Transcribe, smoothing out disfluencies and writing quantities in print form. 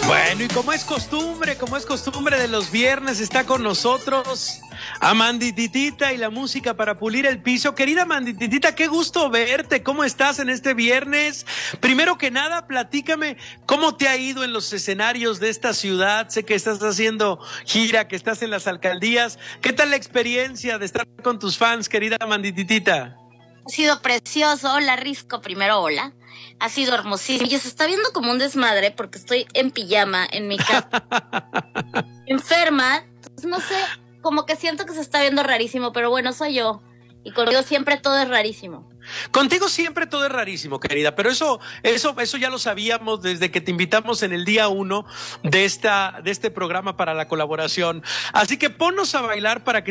Bueno, y como es costumbre de los viernes, está con nosotros Amandititita y la música para pulir el piso. Querida Amandititita, qué gusto verte. ¿Cómo estás en este viernes? Primero que nada, platícame cómo te ha ido en los escenarios de esta ciudad. Sé que estás haciendo gira, que estás en las alcaldías. ¿Qué tal la experiencia de estar con tus fans, querida Amandititita? Ha sido precioso. Hola, Risco. Primero, hola. Ha sido hermosísimo. Y se está viendo como un desmadre porque estoy en pijama en mi casa. Enferma. Entonces, no sé, como que siento que se está viendo rarísimo, pero bueno, soy yo. Y conmigo siempre todo es rarísimo. Contigo siempre todo es rarísimo, querida, pero eso ya lo sabíamos desde que te invitamos en el día 1 de este programa para la colaboración. Así que ponnos a bailar para que